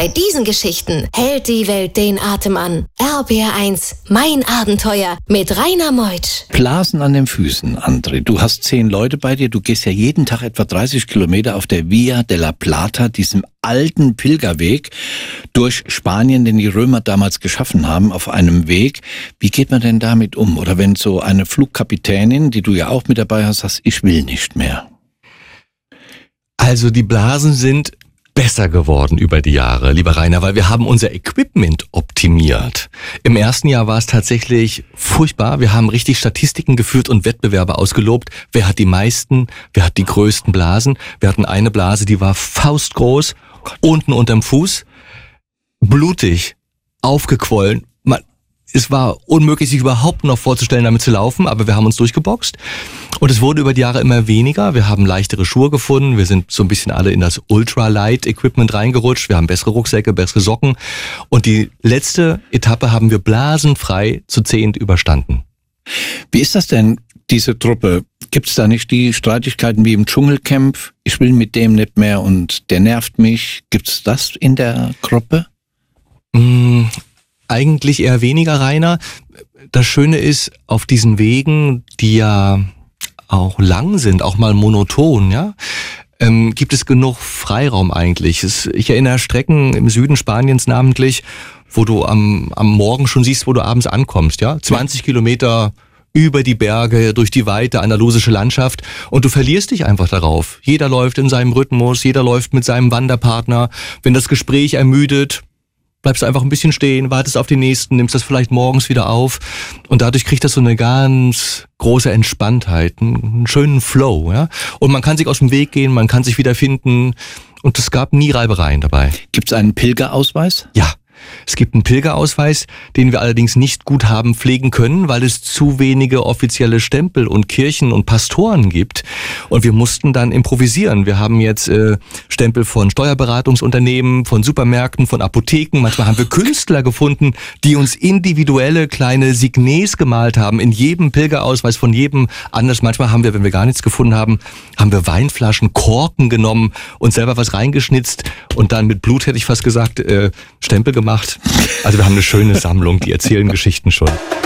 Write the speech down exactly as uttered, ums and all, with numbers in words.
Bei diesen Geschichten hält die Welt den Atem an. R B R eins, mein Abenteuer mit Rainer Meutsch. Blasen an den Füßen, André. Du hast zehn Leute bei dir. Du gehst ja jeden Tag etwa dreißig Kilometer auf der Via de la Plata, diesem alten Pilgerweg durch Spanien, den die Römer damals geschaffen haben, auf einem Weg. Wie geht man denn damit um? Oder wenn so eine Flugkapitänin, die du ja auch mit dabei hast, sagt, ich will nicht mehr. Also die Blasen sind besser geworden über die Jahre, lieber Rainer, weil wir haben unser Equipment optimiert. Im ersten Jahr war es tatsächlich furchtbar. Wir haben richtig Statistiken geführt und Wettbewerbe ausgelobt. Wer hat die meisten? Wer hat die größten Blasen? Wir hatten eine Blase, die war faustgroß, unten unterm Fuß, blutig, aufgequollen. Man, es war unmöglich, sich überhaupt noch vorzustellen, damit zu laufen, aber wir haben uns durchgeboxt. Und es wurde über die Jahre immer weniger. Wir haben leichtere Schuhe gefunden. Wir sind so ein bisschen alle in das Ultralight-Equipment reingerutscht. Wir haben bessere Rucksäcke, bessere Socken. Und die letzte Etappe haben wir blasenfrei zu zehnt überstanden. Wie ist das denn, diese Truppe? Gibt es da nicht die Streitigkeiten wie im Dschungelcamp? Ich will mit dem nicht mehr und der nervt mich. Gibt es das in der Gruppe? Mmh. Eigentlich eher weniger, Rainer. Das Schöne ist, auf diesen Wegen, die ja auch lang sind, auch mal monoton, ja, ähm, gibt es genug Freiraum eigentlich. Es, ich erinnere Strecken im Süden Spaniens namentlich, wo du am, am Morgen schon siehst, wo du abends ankommst, ja. zwanzig Kilometer über die Berge, durch die weite andalusische Landschaft und du verlierst dich einfach darauf. Jeder läuft in seinem Rhythmus, jeder läuft mit seinem Wanderpartner. Wenn das Gespräch ermüdet, bleibst du einfach ein bisschen stehen, wartest auf den nächsten, nimmst das vielleicht morgens wieder auf und dadurch kriegt das so eine ganz große Entspanntheit, einen schönen Flow, ja. Und man kann sich aus dem Weg gehen, man kann sich wieder finden und es gab nie Reibereien dabei. Gibt es einen Pilgerausweis? Ja. Es gibt einen Pilgerausweis, den wir allerdings nicht gut haben pflegen können, weil es zu wenige offizielle Stempel und Kirchen und Pastoren gibt. Und wir mussten dann improvisieren. Wir haben jetzt äh, Stempel von Steuerberatungsunternehmen, von Supermärkten, von Apotheken. Manchmal haben wir Künstler gefunden, die uns individuelle kleine Signes gemalt haben. In jedem Pilgerausweis von jedem anders. Manchmal haben wir, wenn wir gar nichts gefunden haben, haben wir Weinflaschen, Korken genommen und selber was reingeschnitzt und dann mit Blut, hätte ich fast gesagt, äh, Stempel gemacht. Also wir haben eine schöne Sammlung, die erzählen Geschichten schon.